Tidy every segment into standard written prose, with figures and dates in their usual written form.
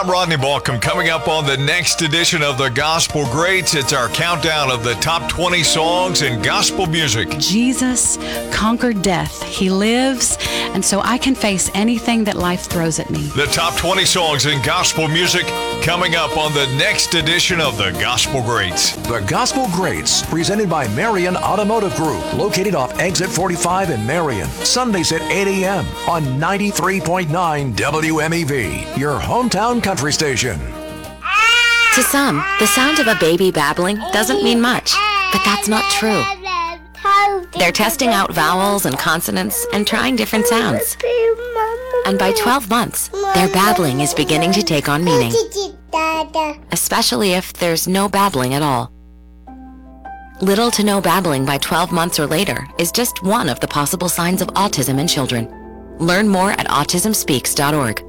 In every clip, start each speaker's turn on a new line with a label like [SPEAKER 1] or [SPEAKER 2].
[SPEAKER 1] I'm Rodney Balcom. Coming up on the next edition of the Gospel Greats, it's our countdown of the top 20 songs in gospel music.
[SPEAKER 2] Jesus conquered death. He lives, and so I can face anything that life throws at me.
[SPEAKER 1] The top 20 songs in gospel music coming up on the next edition of the Gospel Greats.
[SPEAKER 3] The Gospel Greats, presented by Marion Automotive Group, located off Exit 45 in Marion. Sundays at 8 a.m. on 93.9 WMEV, your hometown country station.
[SPEAKER 4] To some, the sound of a baby babbling doesn't mean much, but that's not true. They're testing out vowels and consonants and trying different sounds. And by 12 months, their babbling is beginning to take on meaning, especially if there's no babbling at all. Little to no babbling by 12 months or later is just one of the possible signs of autism in children. Learn more at autismspeaks.org.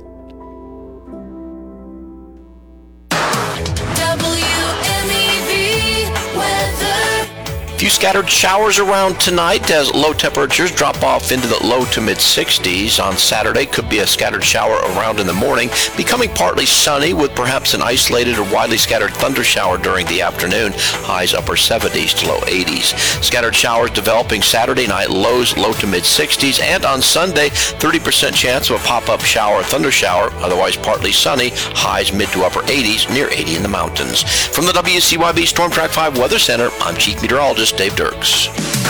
[SPEAKER 5] Few scattered showers around tonight as low temperatures drop off into the low to mid 60s. On Saturday, could be a scattered shower around in the morning, becoming partly sunny with perhaps an isolated or widely scattered thunder shower during the afternoon. Highs upper 70s to low 80s. Scattered showers developing Saturday night, lows low to mid 60s. And on Sunday, 30% chance of a pop-up shower or thunder shower, otherwise partly sunny. Highs mid to upper 80s, near 80 in the mountains. From the WCYB Storm Track 5 Weather Center, I'm Chief Meteorologist Dave Dirks.